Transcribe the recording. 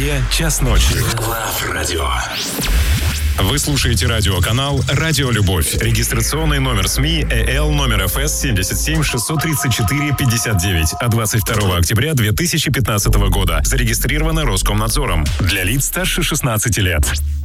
Москве час ночи. Love Radio. Вы слушаете радиоканал «Радио Любовь». Регистрационный номер СМИ ЭЛ номер ФС 77 634 59 от 22 октября 2015 года. Зарегистрировано Роскомнадзором. Для лиц старше 16 лет.